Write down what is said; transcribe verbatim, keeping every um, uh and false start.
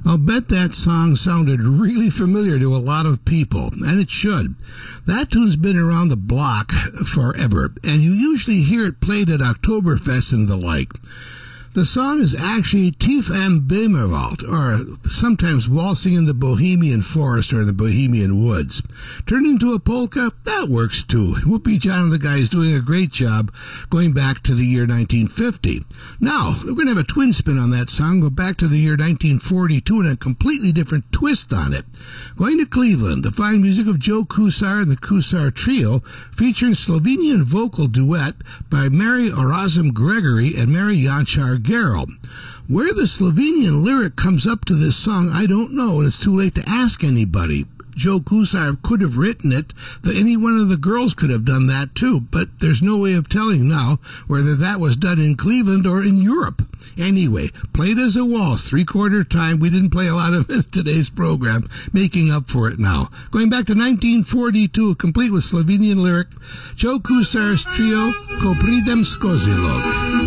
I'll bet that song sounded really familiar to a lot of people, and it should. That tune's been around the block forever, and you usually hear it played at Oktoberfest and the like. The song is actually Tief am Böhmerwald, or sometimes Waltzing in the Bohemian Forest or the Bohemian Woods. Turned into a polka, that works too. Whoopi John and the guys doing a great job going back to the year nineteen fifty. Now, we're going to have a twin spin on that song, go back to the year nineteen forty-two and a completely different twist on it. Going to Cleveland to find music of Joe Kusar and the Kusar Trio, featuring Slovenian vocal duet by Mary Orazim Gregory and Mary Jančar Garel. Where the Slovenian lyric comes up to this song, I don't know, and it's too late to ask anybody. Joe Kusar could have written it. Any one of the girls could have done that too, but there's no way of telling now whether that was done in Cleveland or in Europe. Anyway, played as a waltz, three-quarter time. We didn't play a lot of it in today's program, making up for it now. Going back to nineteen forty-two, complete with Slovenian lyric, Joe Kusar's trio, Ko pridem skozi log.